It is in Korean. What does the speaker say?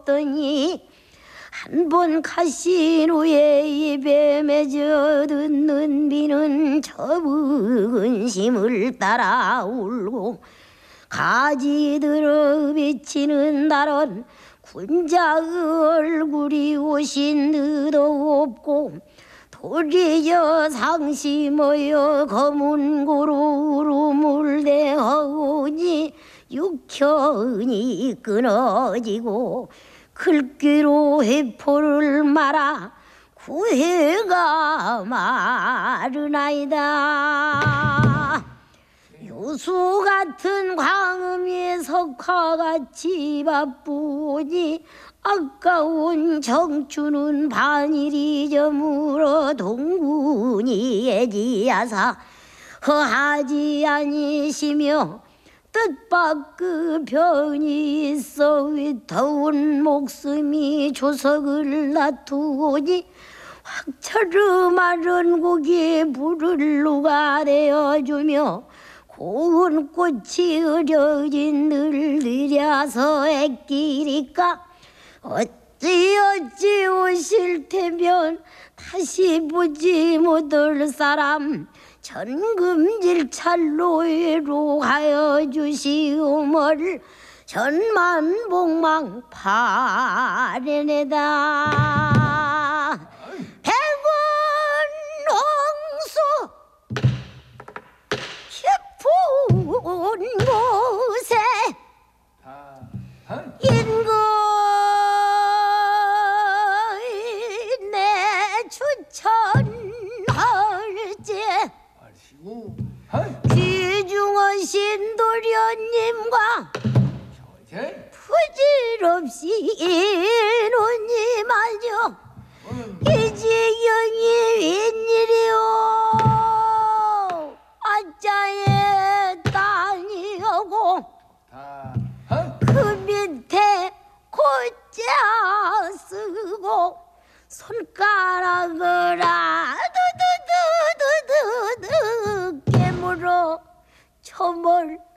없더니 한 번 가신 후에 입에 맺어 듣는 비는 적은 심을 따라 울고 가지 들어 비치는 달은 군자의 얼굴이 오신 듯도 없고 도리여 상심하여 검은 고로 울음을 대하오니 육현이 끊어지고 글귀로 회포를 말아 구해가 마르나이다. 요수 같은 광음의 석화같이 바쁘니 아까운 정추는 반일이 저물어 동군이 애지야사 허하지 아니시며 뜻밖 그 변이 있어 위터운 목숨이 조석을 놔두오니 확철의 마른 고기에 불을 누가 내어주며 고운 꽃이 어려진 늘 느려서 애끼리까 어찌 오실 테면 다시 보지 못할 사람 전금질 찰로 외로하여 주시오물 전만복망 파래내다. 백원 홍수 깊은 곳에 인거인 내 추천할지 귀중하신 도련님과 부질없이 이노님하여 이 지경이 웬일이오. 아짜의 땅이오고 그 밑에 고자 쓰고 손가락을 아두두두두두 깨물어 처벌